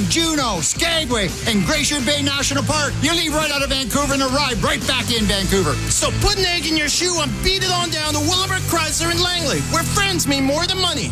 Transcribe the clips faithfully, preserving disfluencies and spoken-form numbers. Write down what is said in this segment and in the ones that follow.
Juneau, Skagway, and Glacier Bay National Park. You leave right out of Vancouver and arrive right back in Vancouver. So put an egg in your shoe and beat it on down to Willowbrook Chrysler in Langley, where friends mean more than money.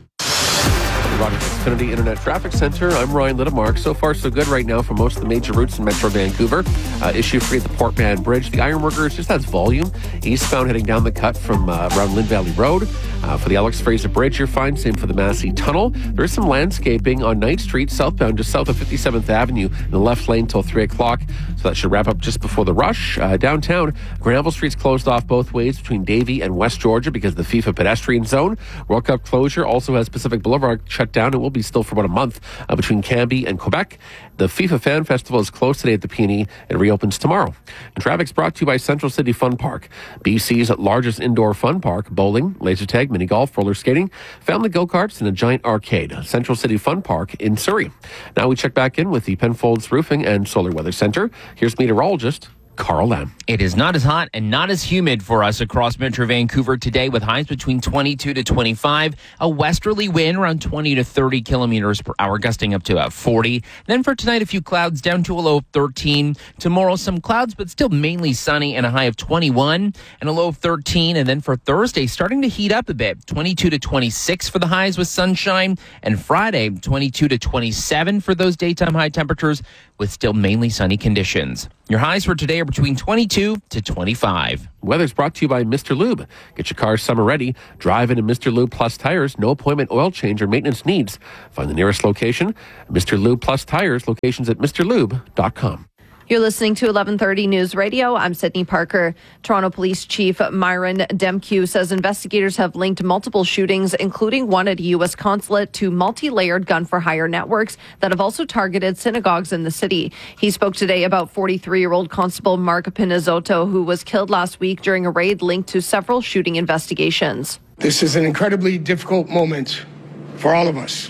Rogers Xfinity Internet Traffic Center. I'm Ryan Littlemark. So far, so good right now for most of the major routes in Metro Vancouver. Uh, issue free at the Port Mann Bridge. The Ironworkers just has volume. Eastbound heading down the cut from uh, around Lynn Valley Road. Uh, for the Alex Fraser Bridge, you're fine. Same for the Massey Tunnel. There is some landscaping on Knight Street, southbound, just south of fifty-seventh Avenue, in the left lane till three o'clock. So that should wrap up just before the rush. Uh, downtown, Granville Street's closed off both ways between Davie and West Georgia because of the FIFA pedestrian zone. World Cup closure also has Pacific Boulevard shut down. It will be still for about a month uh, between Cambie and Quebec. The FIFA Fan Festival is closed today at the P and E. It reopens tomorrow. And traffic's brought to you by Central City Fun Park, B C's largest indoor fun park. Bowling, laser tag, mini golf, roller skating, family go-karts, and a giant arcade. Central City Fun Park in Surrey. Now we check back in with the Penfolds Roofing and Solar Weather Center. Here's meteorologist Carl Lamb. It is not as hot and not as humid for us across Metro Vancouver today, with highs between twenty-two to twenty-five. A westerly wind around twenty to thirty kilometers per hour, gusting up to about forty. Then for tonight, a few clouds down to a low of thirteen. Tomorrow, some clouds, but still mainly sunny and a high of twenty-one and a low of thirteen. And then for Thursday, starting to heat up a bit, twenty-two to twenty-six for the highs with sunshine. And Friday, twenty-two to twenty-seven for those daytime high temperatures with still mainly sunny conditions. Your highs for today are between twenty-two to twenty-five. Weather's brought to you by Mister Lube. Get your car summer ready. Drive into Mister Lube Plus Tires. No appointment oil change or maintenance needs. Find the nearest location. Mister Lube Plus Tires. Locations at Mr Lube dot com. You're listening to eleven thirty News Radio. I'm Sydney Parker. Toronto Police Chief Myron Demkew says investigators have linked multiple shootings, including one at a U S consulate, to multi-layered gun-for-hire networks that have also targeted synagogues in the city. He spoke today about forty-three-year-old Constable Mark Pinizotto, who was killed last week during a raid linked to several shooting investigations. This is an incredibly difficult moment for all of us.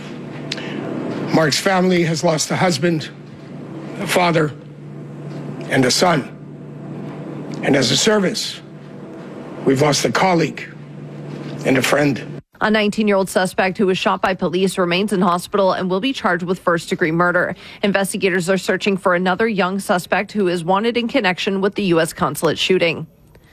Mark's family has lost a husband, a father, and a son. And as a service, we've lost a colleague and a friend. A nineteen-year-old suspect who was shot by police remains in hospital and will be charged with first-degree murder. Investigators are searching for another young suspect who is wanted in connection with the U S consulate shooting.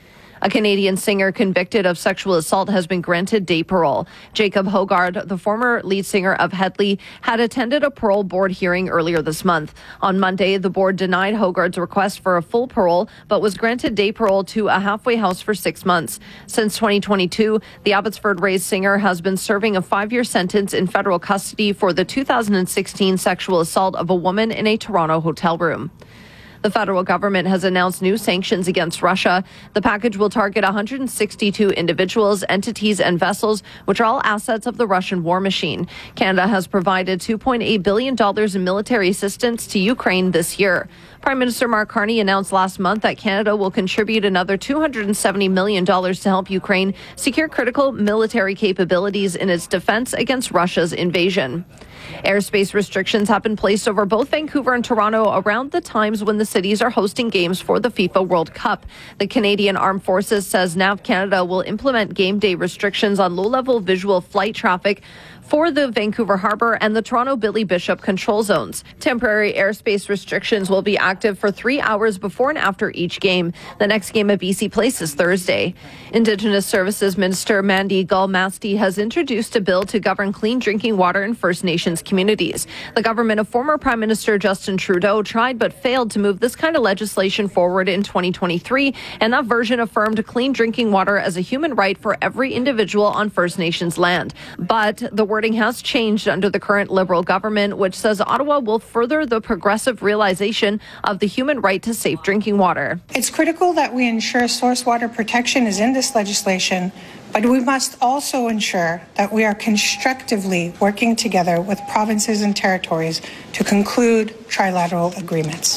A Canadian singer convicted of sexual assault has been granted day parole. Jacob Hogard, the former lead singer of Hedley, had attended a parole board hearing earlier this month. On Monday, the board denied Hogard's request for a full parole, but was granted day parole to a halfway house for six months. Since twenty twenty-two, the Abbotsford-raised singer has been serving a five-year sentence in federal custody for the two thousand sixteen sexual assault of a woman in a Toronto hotel room. The federal government has announced new sanctions against Russia. The package will target one hundred sixty-two individuals, entities, and vessels, which are all assets of the Russian war machine. Canada has provided two point eight billion dollars in military assistance to Ukraine this year. Prime Minister Mark Carney announced last month that Canada will contribute another two hundred seventy million dollars to help Ukraine secure critical military capabilities in its defense against Russia's invasion. Airspace restrictions have been placed over both Vancouver and Toronto around the times when the cities are hosting games for the FIFA World Cup. The Canadian Armed Forces says N A V Canada will implement game day restrictions on low-level visual flight traffic for the Vancouver Harbour and the Toronto Billy Bishop control zones. Temporary airspace restrictions will be active for three hours before and after each game. The next game at B C Place is Thursday. Indigenous Services Minister Mandy Galmasti has introduced a bill to govern clean drinking water in First Nations communities. The government of former Prime Minister Justin Trudeau tried but failed to move this kind of legislation forward in twenty twenty-three, and that version affirmed clean drinking water as a human right for every individual on First Nations land. But the wording has changed under the current Liberal government, which says Ottawa will further the progressive realization of the human right to safe drinking water. It's critical that we ensure source water protection is in this legislation, but we must also ensure that we are constructively working together with provinces and territories to conclude trilateral agreements.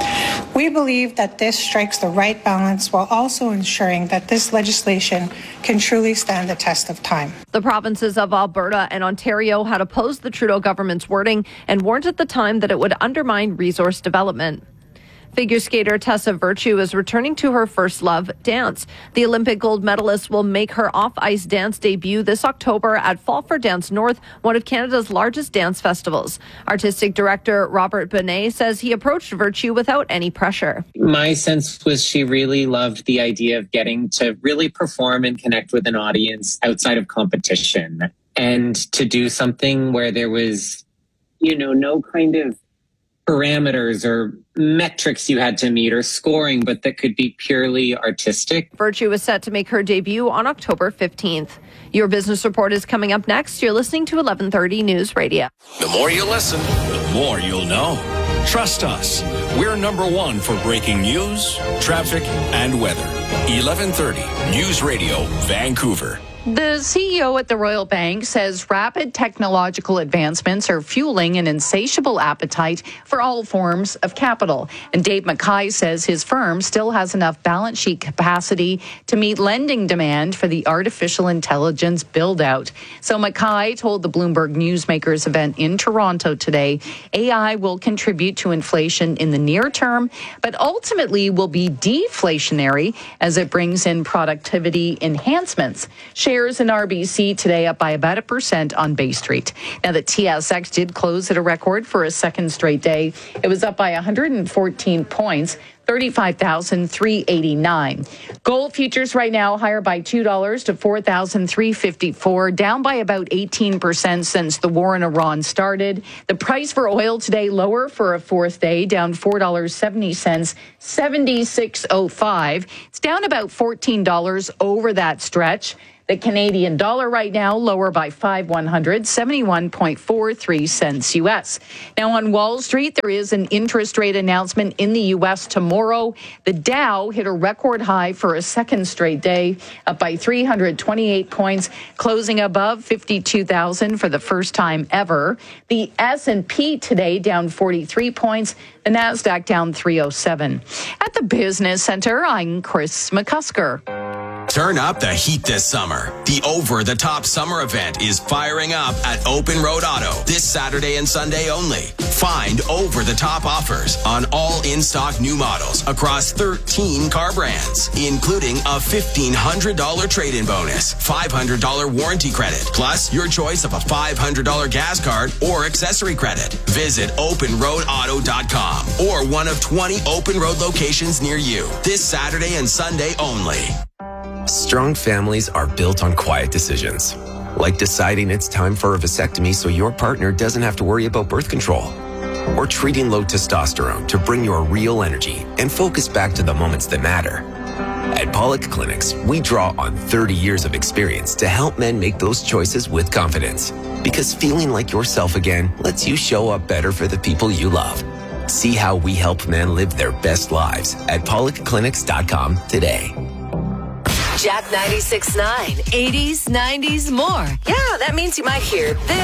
We believe that this strikes the right balance while also ensuring that this legislation can truly stand the test of time. The provinces of Alberta and Ontario had opposed the Trudeau government's wording and warned at the time that it would undermine resource development. Figure skater Tessa Virtue is returning to her first love, dance. The Olympic gold medalist will make her off-ice dance debut this October at Fall for Dance North, one of Canada's largest dance festivals. Artistic director Robert Benet says he approached Virtue without any pressure. My sense was she really loved the idea of getting to really perform and connect with an audience outside of competition, and to do something where there was, you know, no kind of parameters or metrics you had to meet or scoring, but that could be purely artistic. Virtue is set to make her debut on October fifteenth. Your business report is coming up next. You're listening to eleven thirty News Radio. The more you listen, the more you'll know. Trust us. We're number one for breaking news, traffic, and weather. eleven thirty News Radio, Vancouver. The C E O at the Royal Bank says rapid technological advancements are fueling an insatiable appetite for all forms of capital. And Dave Mackay says his firm still has enough balance sheet capacity to meet lending demand for the artificial intelligence build-out. So Mackay told the Bloomberg Newsmakers event in Toronto today, A I will contribute to inflation in the near term, but ultimately will be deflationary as it brings in productivity enhancements. Shares in R B C today up by about a percent on Bay Street. Now, the T S X did close at a record for a second straight day. It was up by one hundred fourteen points, thirty-five thousand three hundred eighty-nine. Gold futures right now higher by two dollars to four thousand three hundred fifty-four, down by about eighteen percent since the war in Iran started. The price for oil today lower for a fourth day, down four dollars and seventy cents, seventy-six oh five. It's down about fourteen dollars over that stretch. The Canadian dollar right now lower by five one hundred, seventy-one point four three cents U S. Now on Wall Street, there is an interest rate announcement in the U S tomorrow. The Dow hit a record high for a second straight day, up by three hundred twenty-eight points, closing above fifty-two thousand for the first time ever. The S and P today down forty-three points. The Nasdaq down three oh seven. At the Business Center, I'm Chris McCusker. Turn up the heat this summer. The over-the-top summer event is firing up at Open Road Auto this Saturday and Sunday only. Find over-the-top offers on all in-stock new models across thirteen car brands, including a fifteen hundred dollars trade-in bonus, five hundred dollars warranty credit, plus your choice of a five hundred dollars gas card or accessory credit. Visit open road auto dot com or one of twenty Open Road locations near you this Saturday and Sunday only. Strong families are built on quiet decisions, like deciding it's time for a vasectomy so your partner doesn't have to worry about birth control, or treating low testosterone to bring your real energy and focus back to the moments that matter. At Pollock Clinics, we draw on thirty years of experience to help men make those choices with confidence, because feeling like yourself again lets you show up better for the people you love. See how we help men live their best lives at pollock clinics dot com today. Jack ninety-six point nine, eighties, nineties, more. Yeah, that means you might hear this.